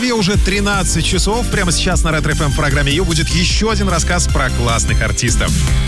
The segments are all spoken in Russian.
Москве уже 13 часов. Прямо сейчас на Ретро-ФМ в программе «Ю» будет еще один рассказ про классных артистов.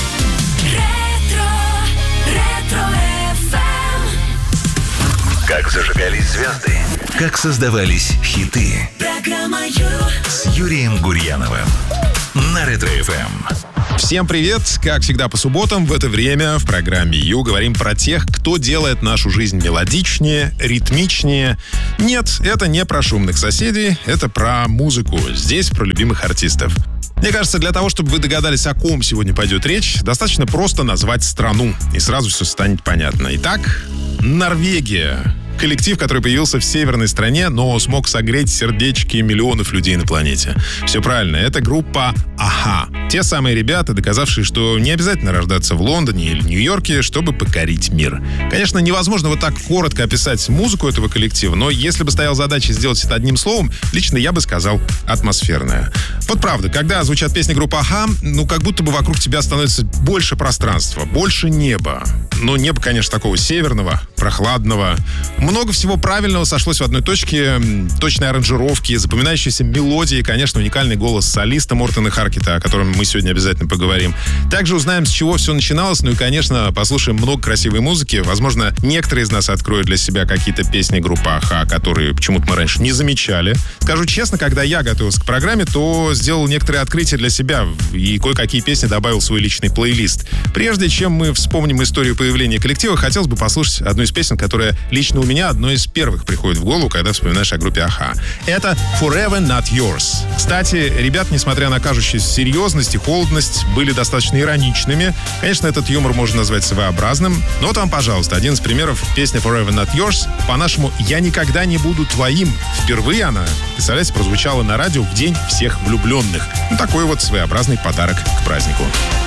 Как зажигались звезды, как создавались хиты. Программа «Ю» с Юрием Гурьяновым на Ретро-ФМ. Всем привет! Как всегда по субботам в это время в программе «Ю» говорим про тех, кто делает нашу жизнь мелодичнее, ритмичнее. Нет, это не про шумных соседей, это про музыку. Здесь про любимых артистов. Мне кажется, для того, чтобы вы догадались, о ком сегодня пойдет речь, достаточно просто назвать страну, и сразу все станет понятно. Итак, Норвегия. Коллектив, который появился в северной стране, но смог согреть сердечки миллионов людей на планете. Все правильно, это группа «Аха». Те самые ребята, доказавшие, что не обязательно рождаться в Лондоне или Нью-Йорке, чтобы покорить мир. Конечно, невозможно вот так коротко описать музыку этого коллектива, но если бы стояла задача сделать это одним словом, лично я бы сказал «атмосферная». Вот правда, когда звучат песни группы «Аха», как будто бы вокруг тебя становится больше пространства, больше неба. Но небо, конечно, такого северного, прохладного. Много всего правильного сошлось в одной точке. Точные аранжировки, запоминающиеся мелодии, конечно, уникальный голос солиста Мортена Харкета, о котором мы сегодня обязательно поговорим. Также узнаем, с чего все начиналось. И, конечно, послушаем много красивой музыки. Возможно, некоторые из нас откроют для себя какие-то песни группы «Аха», которые почему-то мы раньше не замечали. Скажу честно, когда я готовился к программе, то сделал некоторые открытия для себя и кое-какие песни добавил в свой личный плейлист. Прежде чем мы вспомним историю появления коллектива, хотелось бы послушать одну из песен, которая лично у меня одной из первых приходит в голову, когда вспоминаешь о группе «Аха». Это «Forever Not Yours». Кстати, ребят, несмотря на кажущуюся серьезность и холодность, были достаточно ироничными. Конечно, этот юмор можно назвать своеобразным, но там, пожалуйста, один из примеров. Песня «Forever Not Yours» по-нашему «Я никогда не буду твоим». Впервые она, представляете, прозвучала на радио в День всех влюбленных. Такой вот своеобразный подарок к празднику.